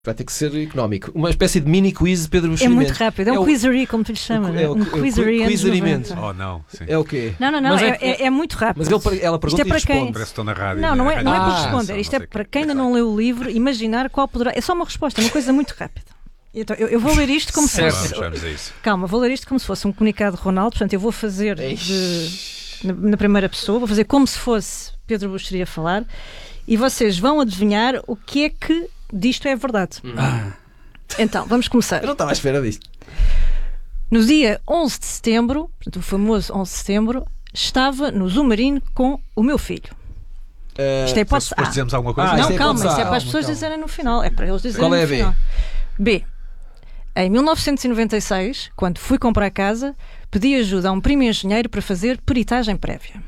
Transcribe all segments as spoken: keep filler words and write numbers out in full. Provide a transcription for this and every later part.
Vai ter que ser económico. Uma espécie de mini quiz de Pedro É Buxeri muito Mendes. rápido, é um É o- quizery, como tu lhe chamas. é o- um é o quizery anos quizery noventa. Mendes. Oh, não. Sim. É o quê? Não, não, não, Mas é, é- é, é muito rápido. Mas ele, ela pergunta Isto é para e quem- responde. Parece que estou na rádio. Não, não é, não é Ah, para responder. Isto é para quem ainda não leu o livro, imaginar qual poderá. É só uma resposta, é uma coisa muito rápida. Então, eu, eu vou ler isto como se Certo. fosse. Vamos, vamos a isso. Calma, vou ler isto como se fosse um comunicado de Ronaldo. Portanto, eu vou fazer de, na, na primeira pessoa, vou fazer como se fosse Pedro Buxeri a falar, e vocês vão adivinhar o que é que disto é verdade. Ah, Então, vamos começar. Eu não estava à espera disto. No dia onze de setembro, portanto, o famoso onze de setembro, estava no Zumarino com o meu filho. Uh, Isto é hipótese Depois A. dizemos alguma coisa? Ah, Não, isto é calma, hipótese isso é A. para as pessoas Calma, dizerem no final. É para eles dizerem Qual é no a B? final. B. Em mil novecentos e noventa e seis, quando fui comprar a casa, pedi ajuda a um primo engenheiro para fazer peritagem prévia.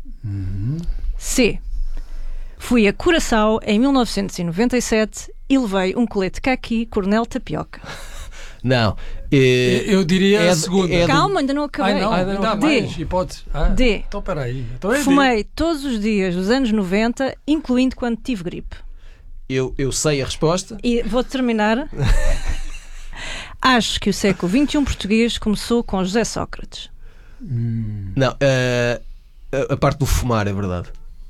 C. Fui a Curaçao em mil novecentos e noventa e sete e levei um colete caqui Coronel Tapioca. Não. É, eu diria é a de- segunda. é de- Calma, ainda não acabei. Ai, não, ainda ainda há D. mais hipóteses. Ah, D. Então, peraí. Então é D. Fumei todos os dias dos anos noventa, incluindo quando tive gripe. eu, eu sei a resposta. E vou terminar. Acho que o século vinte e um português começou com José Sócrates. Não. uh, a, a parte do fumar é verdade.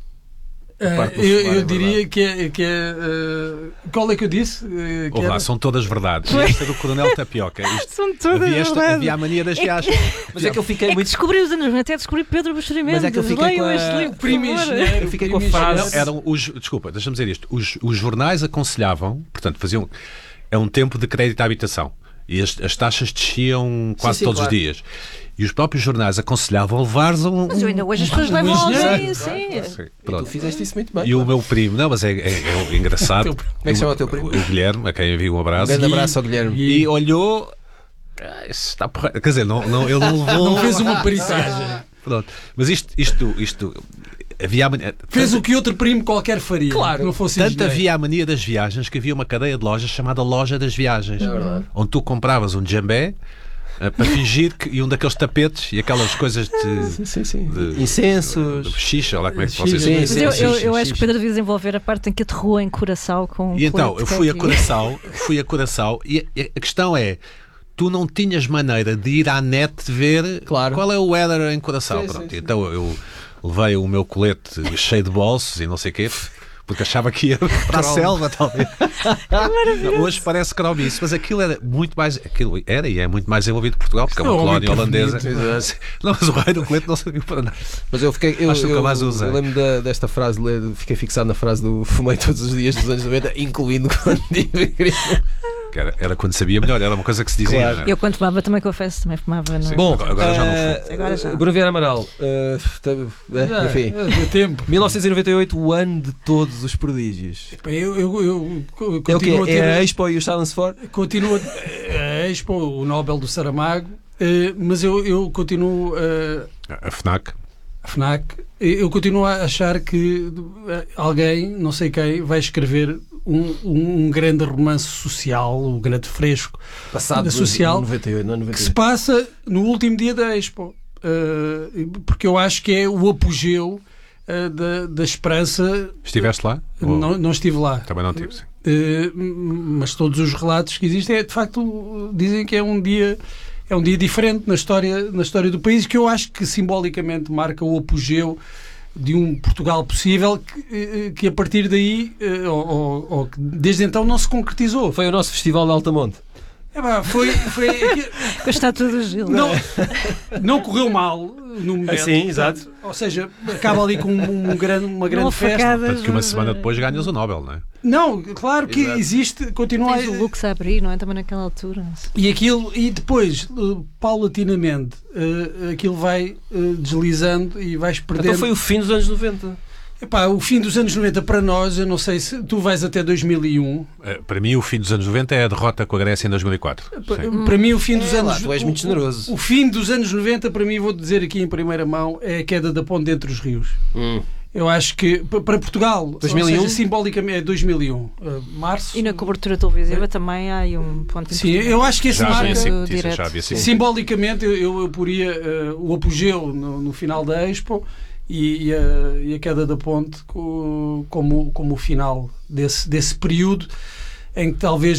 Ah, parte do eu fumar, eu é diria que é. Que é ah, qual é que eu disse? Ah, que Ouve lá, era- são todas verdades. E esta do Coronel Tapioca. Isto, São todas havia, esta- verdades. havia a mania das É que- viagens. Mas é que eu fiquei É que muito. descobri os anos noventa, até descobri Pedro Buxeri Mas Mendes. é que eu fiquei Leiam com a- este livro, por Primo favor. engenheiro. Eu fiquei com a primo frase- Não, engenheiro. eram os, desculpa, deixa-me dizer isto. Os, os jornais aconselhavam, portanto, faziam. É um tempo de crédito à habitação. E as, as taxas desciam quase sim, todos claro. os dias. E os próprios jornais aconselhavam levar-os a um. Mas eu ainda hoje as pessoas um levam engenheiro. alguém assim. Sim, E tu pronto. fizeste isso muito bem. E o meu primo, não, mas é, é- é engraçado. Como é que chama o teu primo? O Guilherme, a quem envio um Um abraço. grande abraço ao Guilherme. E olhou. Ah, isso está porra... Quer dizer, não, não, ele não levou. Não fez uma peritagem. Pronto. Mas isto, isto, isto havia a mania... Fez o que outro primo qualquer faria. Claro. Que não fosse Tanto engenheiro. havia a mania das viagens que havia uma cadeia de lojas chamada Loja das Viagens, É verdade. onde tu compravas um djambé eh, para fingir que e um daqueles tapetes e aquelas coisas de, Sim, sim, sim. de- Incensos. de xixa, olha lá como é que Sim, vocês sim, Mas sim. eu, sim, eu, sim, eu sim, acho que sim. Pedro devia desenvolver a parte em que aterrou em Curaçao com um E então, colete eu fui a caqui. Curaçao, fui a Curaçao e a, a questão é, tu não tinhas maneira de ir à net ver Claro. qual é o weather em Curaçao. Sim, Pronto. sim, sim. Então eu levei o meu colete cheio de bolsos e não sei o quê, porque achava que ia para a selva, talvez. Não, hoje parece cromice, mas aquilo era muito mais. Aquilo era e é muito mais desenvolvido que Portugal, porque é uma Isto é um homem colónia holandesa. prevenido, Não, mas o rei do colete não serviu para nada. Mas eu fiquei. Eu, Acho que nunca eu, mais usei. eu lembro da- desta frase, le- fiquei fixado na frase do fumei todos os dias dos anos noventa, incluindo quando tive gripe. Que Era, era quando sabia melhor, era uma coisa que se dizia. Claro. não é? Eu quando fumava também confesso, também fumava. Não. Sim. Bom, Agora já não eh, fumo. Agora já. Bruno Vieira Amaral, eh, tá- eh, Já, enfim. é, deu tempo. mil novecentos e noventa e oito, o ano de todos os prodígios. Eu, eu, eu, eu É o quê? continuo a ter. É a Expo e o Silence For? Continua a Expo, o Nobel do Saramago, eh, mas eu, eu continuo eh, A FNAC. a FNAC, eu continuo a achar que eh, alguém, não sei quem, vai escrever um, um, um grande romance social, um grande fresco, Passado Da social, no noventa e oito, não é noventa que e se oito. passa no último dia da Expo. Eh, porque eu acho que é o apogeu eh, da, da esperança. Estiveste lá? Ou- Não, não estive lá. Também não tive, sim. Uh, mas todos os relatos que existem é, de facto, dizem que é um dia é um dia diferente na história, na história do país, que eu acho que simbolicamente marca o apogeu de um Portugal possível que, que a partir daí uh, ou, ou- ou que desde então não se concretizou. Foi o nosso Festival de Altamonte. É, pá, foi, foi Com a estátua do Gil. não, não correu mal no momento. Sim, exato. Ou seja, acaba ali com um grande, uma grande Não festa. facadas, Tanto que uma mas, semana eh, depois ganhas o Nobel, não é? Não, claro que Exato. existe, continua Tens o Lux a abrir, não é? Também naquela altura. E aquilo, e depois, eh, paulatinamente, eh, aquilo vai eh, deslizando e vais perdendo. Então foi o fim dos anos noventa. Epá, o fim dos anos noventa para nós, eu não sei se tu vais até dois mil e um. Eh, Para mim, o fim dos anos noventa é a derrota com a Grécia em dois mil e quatro. Pa- Sim. Para mim, o fim dos É anos lá, tu és muito o- generoso. O, fim dos anos noventa, para mim, vou dizer aqui em primeira mão, é a queda da ponte entre os rios. Hum. Eu acho que pa- para Portugal, dois mil e um? ou seja, simbolicamente, é dois mil e um, eh, março. E na cobertura televisiva também há aí um ponto Sim, importante. eu acho que esse Já havia marca. assim do notícias, direto. já havia assim. Simbolicamente, eu, eu, eu poria eh, o apogeu no, no final da Expo e, e, a, e a queda da ponte co- como, como o final desse, desse período em que talvez